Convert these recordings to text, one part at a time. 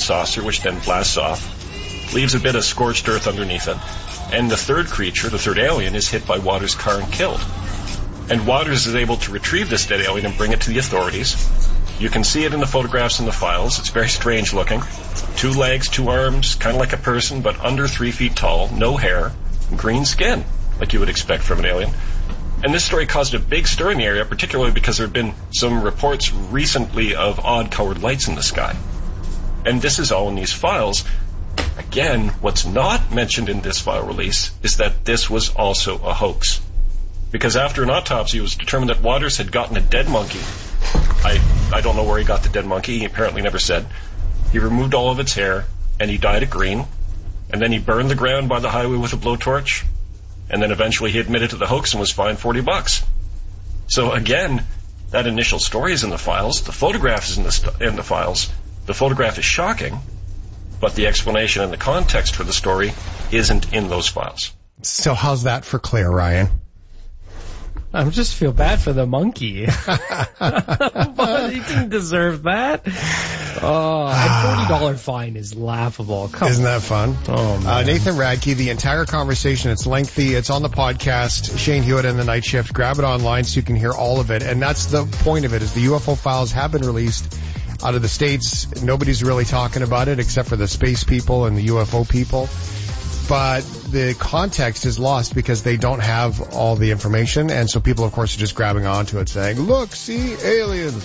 saucer, which then blasts off, leaves a bit of scorched earth underneath it. And the third creature, the third alien, is hit by Waters' car and killed. And Waters is able to retrieve this dead alien and bring it to the authorities. You can see it in the photographs in the files. It's very strange looking. 2 legs, 2 arms, kind of like a person, but under 3 feet tall, no hair, green skin, like you would expect from an alien. And this story caused a big stir in the area, particularly because there have been some reports recently of odd-colored lights in the sky. And this is all in these files. Again, what's not mentioned in this file release is that this was also a hoax. Because after an autopsy, it was determined that Waters had gotten a dead monkey. I don't know where he got the dead monkey. He apparently never said. He removed all of its hair, and he dyed it green. And then he burned the ground by the highway with a blowtorch. And then eventually he admitted to the hoax and was fined $40. So again, that initial story is in the files. The photograph is in the files. The photograph is shocking, but the explanation and the context for the story isn't in those files. So how's that for Claire, Ryan? I just feel bad for the monkey. But he didn't deserve that. Oh, a $40 fine is laughable. Isn't that fun? Oh, man. Nathan Radke, the entire conversation, it's lengthy. It's on the podcast, Shane Hewitt and the Night Shift. Grab it online so you can hear all of it. And that's the point of it, is the UFO files have been released out of the States. Nobody's really talking about it except for the space people and the UFO people. But the context is lost because they don't have all the information. And so people, of course, are just grabbing onto it saying, look, see, aliens.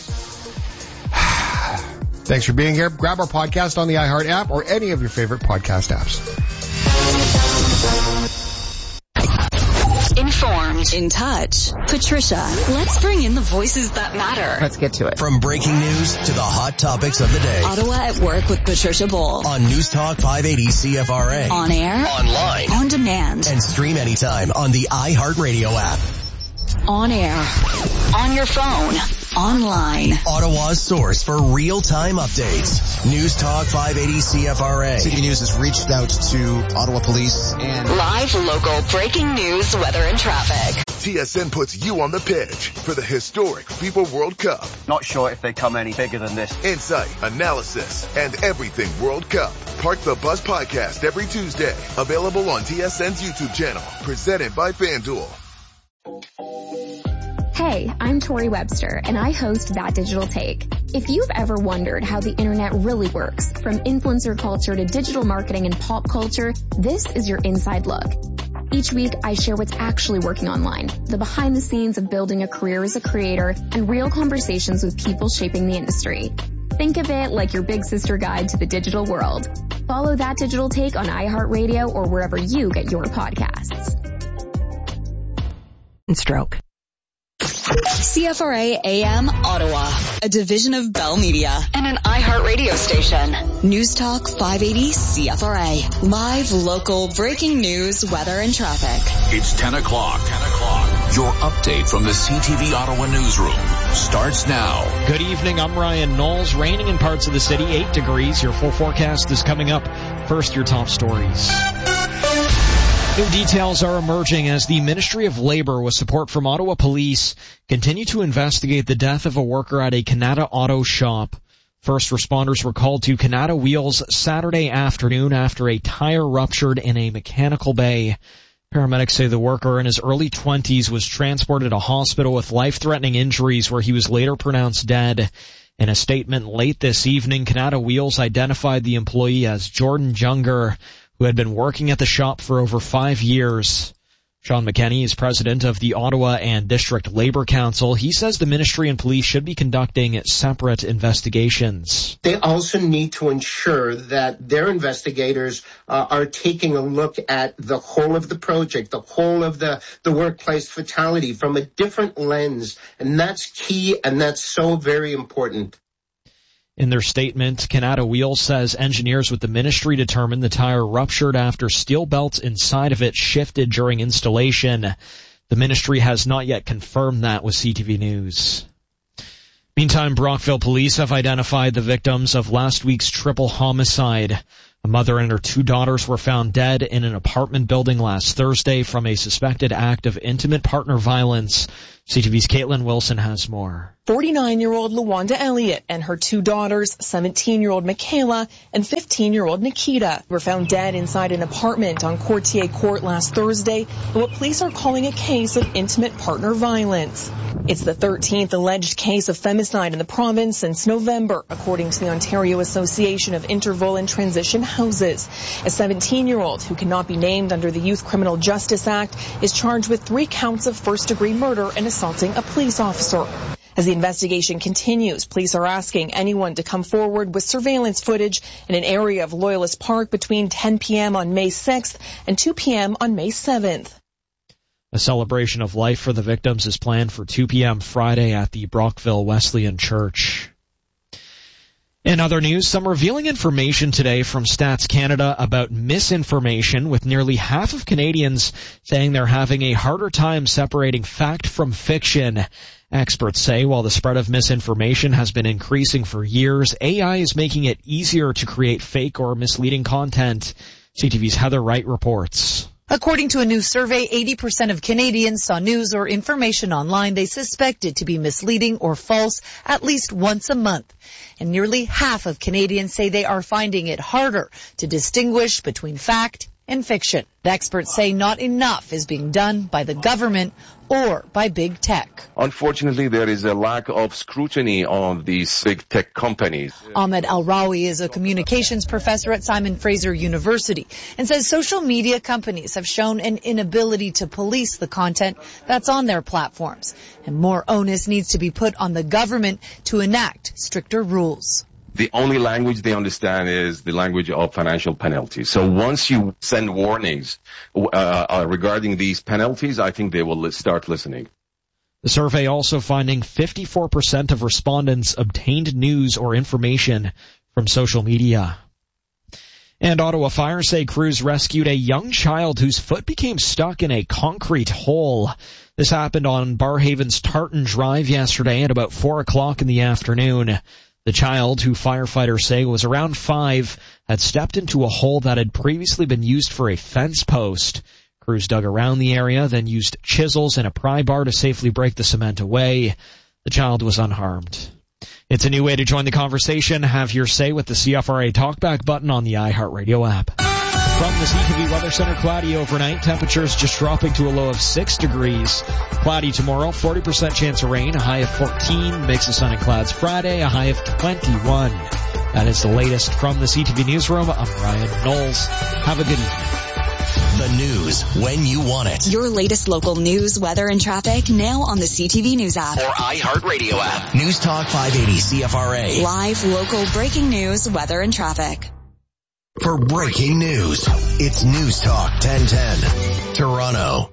Thanks for being here. Grab our podcast on the iHeart app or any of your favorite podcast apps. Informed, in touch. Patricia, let's bring in the voices that matter. Let's get to it. From breaking news to the hot topics of the day. Ottawa at Work with Patricia Bull. On News Talk 580 CFRA. On air. Online. On demand. And stream anytime on the iHeartRadio app. On air. On your phone. Online. Ottawa's source for real-time updates. News Talk 580 CFRA. CTV News has reached out to Ottawa Police and... Live local breaking news, weather and traffic. TSN puts you on the pitch for the historic FIFA World Cup. Not sure if they come any bigger than this. Insight, analysis, and everything World Cup. Park the Bus Podcast every Tuesday. Available on TSN's YouTube channel. Presented by FanDuel. Hey, I'm Tori Webster, and I host That Digital Take. If you've ever wondered how the internet really works, from influencer culture to digital marketing and pop culture, this is your inside look. Each week, I share what's actually working online, the behind the scenes of building a career as a creator, and real conversations with people shaping the industry. Think of it like your big sister guide to the digital world. Follow That Digital Take on iHeartRadio or wherever you get your podcasts. Stroke. CFRA AM Ottawa, a division of Bell Media and an iHeart radio station. News Talk 580 CFRA. Live local breaking news, weather and traffic. It's 10 o'clock. Your update from the CTV Ottawa newsroom starts now. Good evening. I'm Ryan Knowles. Raining in parts of the city, 8 degrees. Your full forecast is coming up. First, your top stories. New details are emerging as the Ministry of Labour, with support from Ottawa Police, continue to investigate the death of a worker at a Canada Auto shop. First responders were called to Canada Wheels Saturday afternoon after a tire ruptured in a mechanical bay. Paramedics say the worker in his early 20s was transported to a hospital with life-threatening injuries where he was later pronounced dead. In a statement late this evening, Canada Wheels identified the employee as Jordan Junger, who had been working at the shop for over 5 years. Sean McKenney is president of the Ottawa and District Labour Council. He says the ministry and police should be conducting separate investigations. They also need to ensure that their investigators are taking a look at the whole of the project, the whole of the workplace fatality from a different lens. And that's key, and that's so very important. In their statement, Canada Wheels says engineers with the ministry determined the tire ruptured after steel belts inside of it shifted during installation. The ministry has not yet confirmed that with CTV News. Meantime, Brockville police have identified the victims of last week's triple homicide. A mother and her 2 daughters were found dead in an apartment building last Thursday from a suspected act of intimate partner violence. CTV's Caitlin Wilson has more. 49-year-old Lawanda Elliott and her 2 daughters, 17-year-old Michaela and 15-year-old Nikita, were found dead inside an apartment on Courtier Court last Thursday in what police are calling a case of intimate partner violence. It's the 13th alleged case of femicide in the province since November, according to the Ontario Association of Interval and Transition Houses. A 17-year-old who cannot be named under the Youth Criminal Justice Act is charged with 3 counts of first-degree murder and assaulting a police officer. As the investigation continues, police are asking anyone to come forward with surveillance footage in an area of Loyalist Park between 10 p.m. on May 6th and 2 p.m. on May 7th. A celebration of life for the victims is planned for 2 p.m. Friday at the Brockville Wesleyan Church. In other news, some revealing information today from Stats Canada about misinformation, with nearly half of Canadians saying they're having a harder time separating fact from fiction. Experts say while the spread of misinformation has been increasing for years, AI is making it easier to create fake or misleading content. CTV's Heather Wright reports. According to a new survey, 80% of Canadians saw news or information online they suspected to be misleading or false at least once a month. And nearly half of Canadians say they are finding it harder to distinguish between fact and fiction. The experts say not enough is being done by the government or by big tech. Unfortunately, there is a lack of scrutiny on these big tech companies. Ahmed Al-Rawi is a communications professor at Simon Fraser University and says social media companies have shown an inability to police the content that's on their platforms, and more onus needs to be put on the government to enact stricter rules. The only language they understand is the language of financial penalties. So once you send warnings regarding these penalties, I think they will start listening. The survey also finding 54% of respondents obtained news or information from social media. And Ottawa fire say crews rescued a young child whose foot became stuck in a concrete hole. This happened on Barhaven's Tartan Drive yesterday at about 4 o'clock in the afternoon. The child, who firefighters say was around 5, had stepped into a hole that had previously been used for a fence post. Crews dug around the area, then used chisels and a pry bar to safely break the cement away. The child was unharmed. It's a new way to join the conversation. Have your say with the CFRA Talkback button on the iHeartRadio app. From the CTV Weather Center, cloudy overnight. Temperatures just dropping to a low of 6 degrees. Cloudy tomorrow, 40% chance of rain, a high of 14. Mix of sun and clouds Friday, a high of 21. That is the latest from the CTV Newsroom. I'm Ryan Knowles. Have a good evening. The news when you want it. Your latest local news, weather, and traffic now on the CTV News app. Or iHeartRadio app. News Talk 580 CFRA. Live, local, breaking news, weather, and traffic. For breaking news, it's News Talk 1010, Toronto.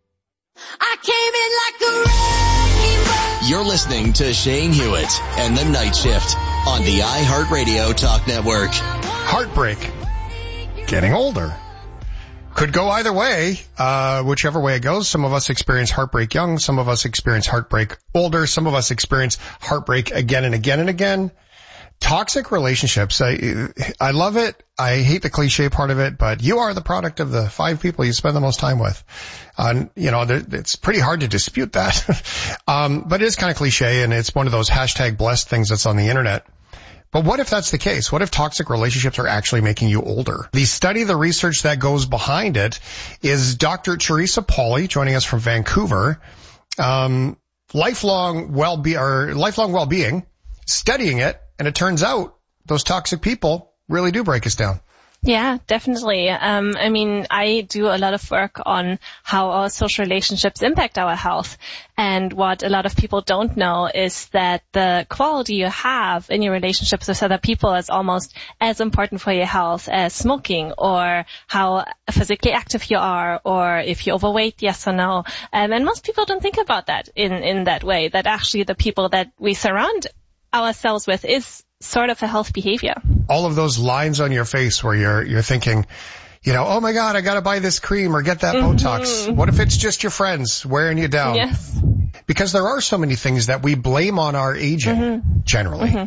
I came in like a wrecking ball. You're listening to Shane Hewitt and the Night Shift on the iHeartRadio Talk Network. Heartbreak. Getting older. Could go either way, whichever way it goes. Some of us experience heartbreak young. Some of us experience heartbreak older. Some of us experience heartbreak again and again and again. Toxic relationships. I love it. I hate the cliche part of it, but you are the product of the 5 people you spend the most time with. It's pretty hard to dispute that. But it is kind of cliche, and it's one of those hashtag blessed things that's on the internet. But what if that's the case? What if toxic relationships are actually making you older? The study, the research that goes behind it is Dr. Teresa Pauly joining us from Vancouver. Lifelong well-being, studying it. And it turns out those toxic people really do break us down. Yeah, definitely. I do a lot of work on how our social relationships impact our health. And what a lot of people don't know is that the quality you have in your relationships with other people is almost as important for your health as smoking, or how physically active you are, or if you're overweight, yes or no. And most people don't think about that in that way, that actually the people that we surround ourselves with is sort of a health behavior. All of those lines on your face where you're thinking, oh my God, I gotta buy this cream or get that Botox. What if it's just your friends wearing you down? Yes. Because there are so many things that we blame on our aging, generally.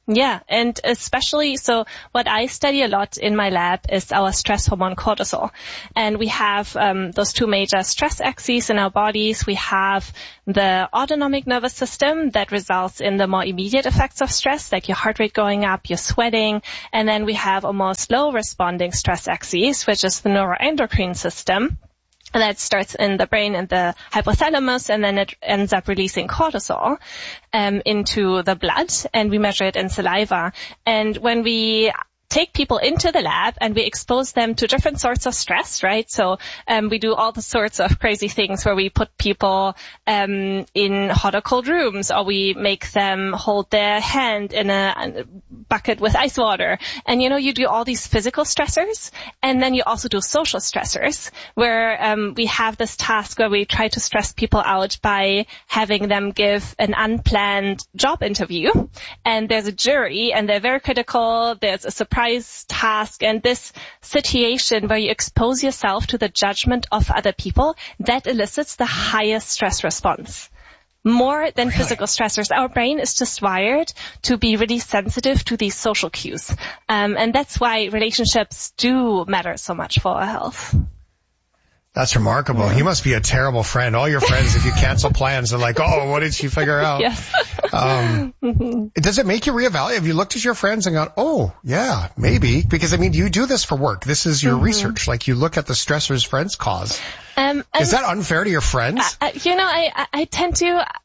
Yeah, and especially, so what I study a lot in my lab is our stress hormone cortisol. And we have those two major stress axes in our bodies. We have the autonomic nervous system that results in the more immediate effects of stress, like your heart rate going up, you're sweating. And then we have a more slow responding stress axis, which is the neuroendocrine system. That starts in the brain and the hypothalamus, and then it ends up releasing cortisol into the blood, and we measure it in saliva. And when we take people into the lab and we expose them to different sorts of stress, right? So we do all the sorts of crazy things where we put people in hot or cold rooms, or we make them hold their hand in a bucket with ice water. And, you do all these physical stressors, and then you also do social stressors, where we have this task where we try to stress people out by having them give an unplanned job interview. And there's a jury, and they're very critical. There's a surprise task, and this situation where you expose yourself to the judgment of other people, that elicits the highest stress response. More than physical stressors. Our brain is just wired to be really sensitive to these social cues. And that's why relationships do matter so much for our health. That's remarkable. Yeah. You must be a terrible friend. All your friends, if you cancel plans, are like, oh, what did she figure out? Yes. Does it make you reevaluate? Have you looked at your friends and gone, oh, yeah, maybe? Because, you do this for work. This is your research. Like, you look at the stressors friends cause. Is that unfair to your friends? I tend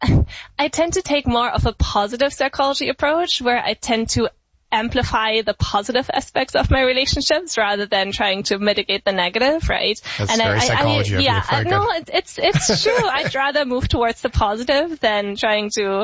to take more of a positive psychology approach, where I tend to amplify the positive aspects of my relationships rather than trying to mitigate the negative, right? That's very psychology. It's true. I'd rather move towards the positive than trying to,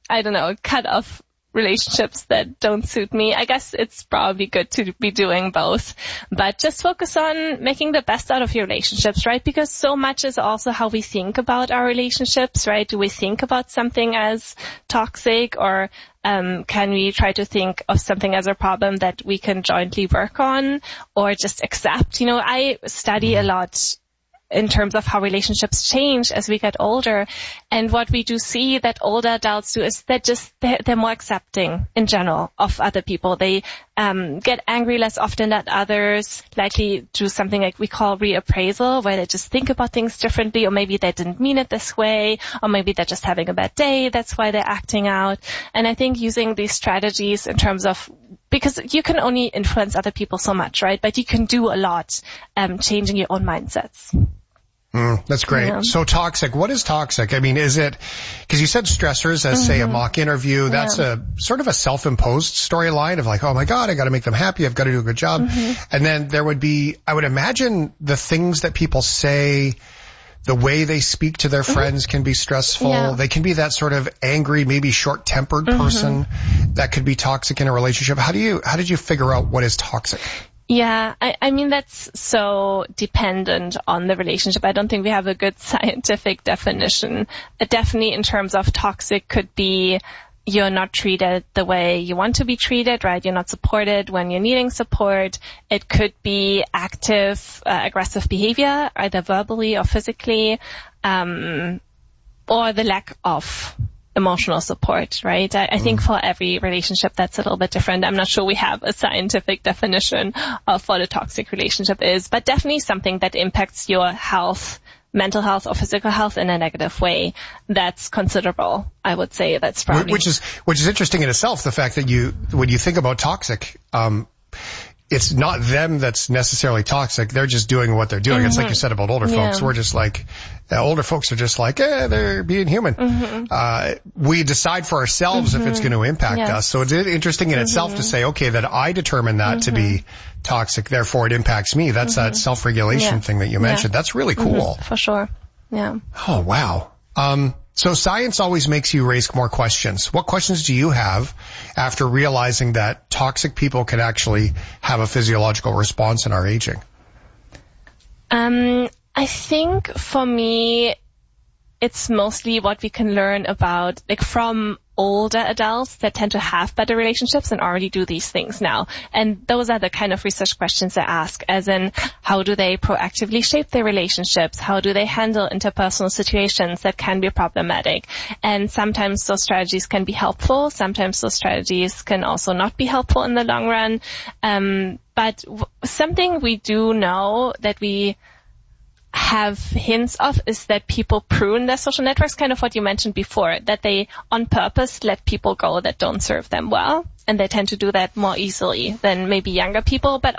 cut off relationships that don't suit me. I guess it's probably good to be doing both, but just focus on making the best out of your relationships, right? Because so much is also how we think about our relationships, right? Do we think about something as toxic, or can we try to think of something as a problem that we can jointly work on, or just accept? I study a lot in terms of how relationships change as we get older. And what we do see that older adults do is that they're more accepting in general of other people. They get angry less often at others, likely do something like we call reappraisal, where they just think about things differently, or maybe they didn't mean it this way, or maybe they're just having a bad day, that's why they're acting out. And I think using these strategies in terms of, because you can only influence other people so much, right? But you can do a lot changing your own mindsets. That's great. Yeah. So toxic, what is toxic? Is it, because you said stressors as say a mock interview, that's a sort of a self-imposed storyline of like, oh my God, I got to make them happy. I've got to do a good job. And then there would be, I would imagine the things that people say, the way they speak to their friends can be stressful. Yeah. They can be that sort of angry, maybe short-tempered person that could be toxic in a relationship. How did you figure out what is toxic? Yeah, that's so dependent on the relationship. I don't think we have a good scientific definition. Definitely in terms of toxic could be you're not treated the way you want to be treated, right? You're not supported when you're needing support. It could be active, aggressive behavior, either verbally or physically, or the lack of emotional support, right? I think for every relationship that's a little bit different. I'm not sure we have a scientific definition of what a toxic relationship is, but definitely something that impacts your health, mental health or physical health in a negative way. That's considerable. I would say that's probably. Which is interesting in itself, the fact that when you think about toxic, it's not them that's necessarily toxic. They're just doing what they're doing. It's like you said about older folks. We're just like, older folks are just like, they're being human. We decide for ourselves if it's going to impact us. So it's interesting in itself to say, okay, that I determine that to be toxic, therefore it impacts me. That's that self-regulation thing that you mentioned. That's really cool. For sure. Yeah. Oh, wow. So science always makes you raise more questions. What questions do you have after realizing that toxic people can actually have a physiological response in our aging? I think for me, it's mostly what we can learn about, like from older adults that tend to have better relationships and already do these things now. And those are the kind of research questions I ask, as in, how do they proactively shape their relationships? How do they handle interpersonal situations that can be problematic? And sometimes those strategies can be helpful. Sometimes those strategies can also not be helpful in the long run. But something we do know that we have hints of is that people prune their social networks, kind of what you mentioned before, that they on purpose let people go that don't serve them well. And they tend to do that more easily than maybe younger people. But